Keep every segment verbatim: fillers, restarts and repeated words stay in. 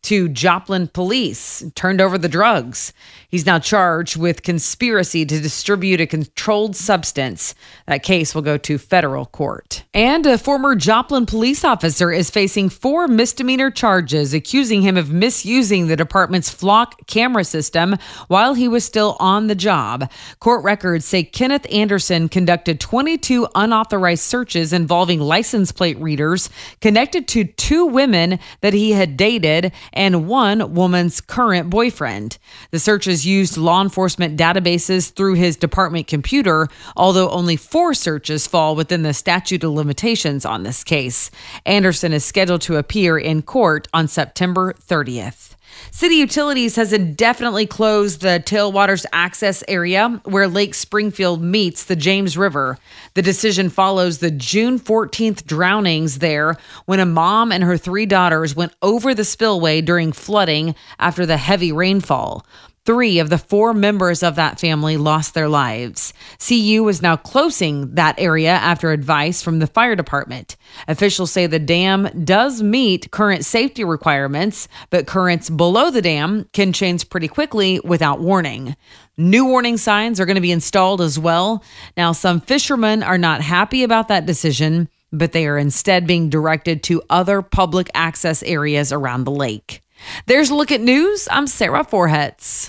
to Joplin police, turned over the drugs. He's now charged with conspiracy to distribute a controlled substance. That case will go to federal court. And a former Joplin police officer is facing four misdemeanor charges, accusing him of misusing the department's flock camera system while he was still on the job. Court records say Kenneth Anderson conducted twenty-two unauthorized searches involving license plate readers connected to two women that he had dated and one woman's current boyfriend. The searches used law enforcement databases through his department computer, although only four searches fall within the statute of limitations on this case. Anderson is scheduled to appear in court on September thirtieth. City Utilities has indefinitely closed the Tailwaters access area where Lake Springfield meets the James River. The decision follows the June fourteenth drownings there when a mom and her three daughters went over the spillway during flooding after the heavy rainfall. Three of the four members of that family lost their lives. C U is now closing that area after advice from the fire department. Officials say the dam does meet current safety requirements, but currents below the dam can change pretty quickly without warning. New warning signs are going to be installed as well. Now, some fishermen are not happy about that decision, but they are instead being directed to other public access areas around the lake. There's a look at news. I'm Sarah Forhetz.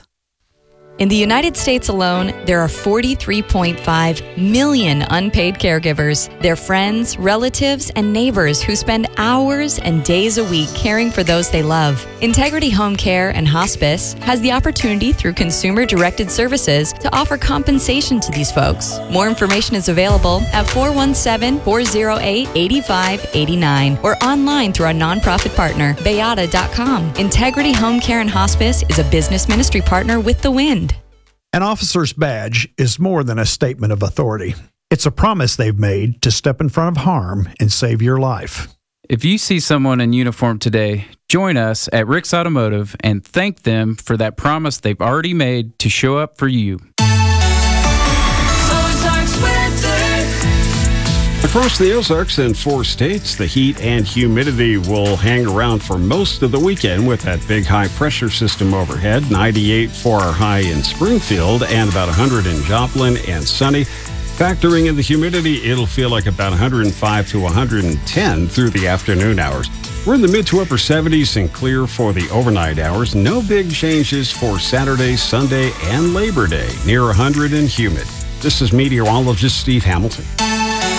In the United States alone, there are forty-three point five million unpaid caregivers. They're friends, relatives, and neighbors who spend hours and days a week caring for those they love. Integrity Home Care and Hospice has the opportunity through consumer-directed services to offer compensation to these folks. More information is available at four one seven, four oh eight, eight five eight nine or online through our nonprofit partner, Bayada dot com. Integrity Home Care and Hospice is a business ministry partner with The Wind. An officer's badge is more than a statement of authority. It's a promise they've made to step in front of harm and save your life. If you see someone in uniform today, join us at Rick's Automotive and thank them for that promise they've already made to show up for you. Across the Ozarks and four states, the heat and humidity will hang around for most of the weekend with that big high-pressure system overhead. ninety-eight for our high in Springfield and about one hundred in Joplin and sunny. Factoring in the humidity, it'll feel like about one hundred five to one hundred ten through the afternoon hours. We're in the mid to upper seventies and clear for the overnight hours. No big changes for Saturday, Sunday, and Labor Day. Near one hundred and humid. This is meteorologist Steve Hamilton.